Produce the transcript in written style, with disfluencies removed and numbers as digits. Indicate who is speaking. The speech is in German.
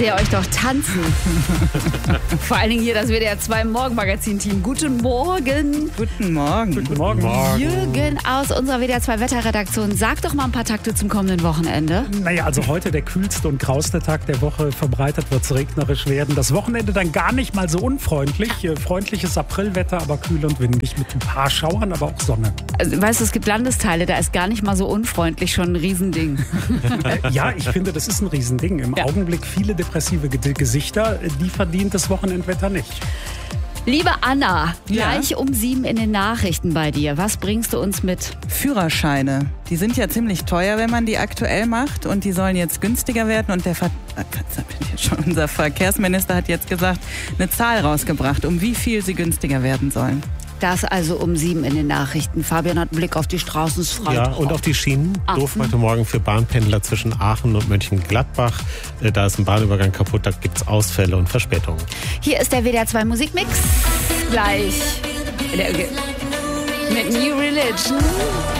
Speaker 1: sehe euch doch tanzen. Vor allen Dingen hier das WDR 2 Morgenmagazin-Team. Guten Morgen.
Speaker 2: Guten Morgen.
Speaker 3: Guten Morgen.
Speaker 1: Jürgen aus unserer WDR 2 Wetterredaktion. Sag doch mal ein paar Takte zum kommenden Wochenende.
Speaker 3: Naja, also heute der kühlste und grauste Tag der Woche. Verbreitet wird es regnerisch werden. Das Wochenende dann gar nicht mal so unfreundlich. Freundliches Aprilwetter, aber kühl und windig mit ein paar Schauern, aber auch Sonne.
Speaker 1: Also, weißt du, es gibt Landesteile, da ist gar nicht mal so unfreundlich schon ein Riesending.
Speaker 3: Ja, ich finde, das ist ein Riesending. Im Augenblick viele depressive Gesichter, die verdient das Wochenendwetter nicht.
Speaker 1: Liebe Anna, gleich um 7 in den Nachrichten bei dir. Was bringst du uns mit?
Speaker 2: Führerscheine. Die sind ja ziemlich teuer, wenn man die aktuell macht. Und die sollen jetzt günstiger werden. Und unser Verkehrsminister hat jetzt gesagt, eine Zahl rausgebracht, um wie viel sie günstiger werden sollen.
Speaker 1: Das also um 7 in den Nachrichten. Fabian hat einen Blick auf die Straßen.
Speaker 4: Ja, und auf die Schienen. Doof heute Morgen für Bahnpendler zwischen Aachen und Mönchengladbach. Da ist ein Bahnübergang kaputt, da gibt es Ausfälle und Verspätungen.
Speaker 1: Hier ist der WDR 2 Musikmix. Gleich mit New Religion.